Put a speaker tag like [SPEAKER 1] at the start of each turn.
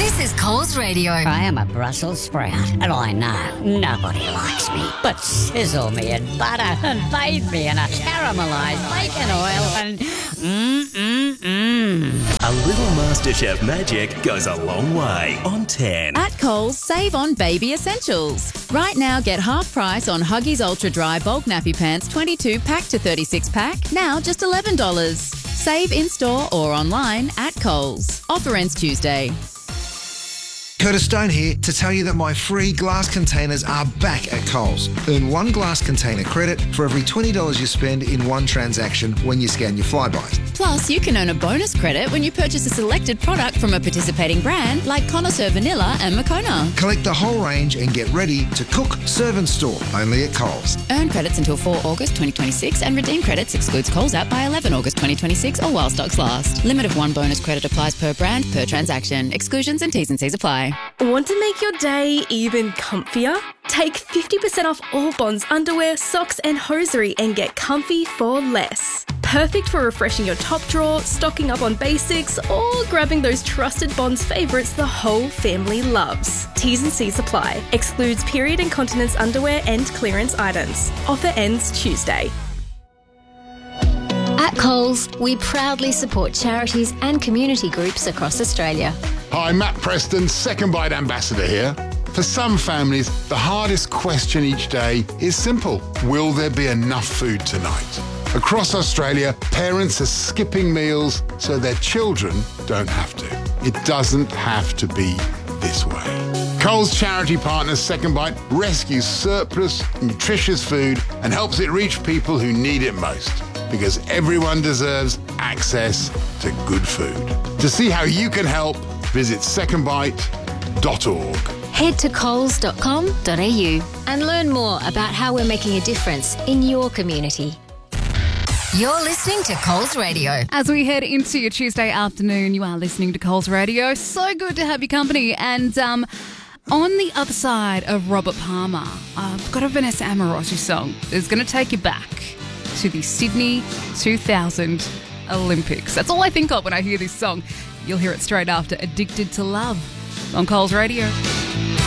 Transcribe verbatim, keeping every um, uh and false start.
[SPEAKER 1] This is Coles Radio.
[SPEAKER 2] I am a Brussels sprout, and I know nobody likes me. But sizzle me in butter and bathe me in a caramelised bacon oil and mmm-mmm-mmm.
[SPEAKER 3] A little MasterChef magic goes a long way on ten.
[SPEAKER 4] At Coles, save on baby essentials. Right now, get half price on Huggies Ultra Dry Bulk Nappy Pants twenty-two pack to thirty-six pack, now just eleven dollars. Save in-store or online at Coles. Offer ends Tuesday.
[SPEAKER 5] Curtis Stone here to tell you that my free glass containers are back at Coles. Earn one glass container credit for every twenty dollars you spend in one transaction when you scan your Flybuys.
[SPEAKER 4] Plus, you can earn a bonus credit when you purchase a selected product from a participating brand like Connoisseur Vanilla and Moccona.
[SPEAKER 5] Collect the whole range and get ready to cook, serve and store only at Coles.
[SPEAKER 4] Earn credits until four August twenty twenty-six and redeem credits excludes Coles app by eleven August twenty twenty-six or while stocks last. Limit of one bonus credit applies per brand, per transaction. Exclusions and T's and C's apply.
[SPEAKER 6] Want to make your day even comfier? Take fifty percent off all Bonds underwear, socks and hosiery and get comfy for less. Perfect for refreshing your top drawer, stocking up on basics or grabbing those trusted Bonds favourites the whole family loves. T's and C's apply. Excludes period incontinence underwear and clearance items. Offer ends Tuesday.
[SPEAKER 1] At Coles, we proudly support charities and community groups across Australia.
[SPEAKER 7] Hi, Matt Preston, Second Bite Ambassador here. For some families, the hardest question each day is simple. Will there be enough food tonight? Across Australia, parents are skipping meals so their children don't have to. It doesn't have to be this way. Coles charity partner Second Bite rescues surplus, nutritious food and helps it reach people who need it most. Because everyone deserves access to good food. To see how you can help, visit second bite dot org.
[SPEAKER 1] Head to coles dot com dot a u and learn more about how we're making a difference in your community. You're listening to Coles Radio.
[SPEAKER 8] As we head into your Tuesday afternoon, you are listening to Coles Radio. So good to have your company. And um, on the other side of Robert Palmer, I've got a Vanessa Amorosi song that's going to take you back to the Sydney two thousand Olympics. That's all I think of when I hear this song. You'll hear it straight after Addicted to Love on Coles Radio.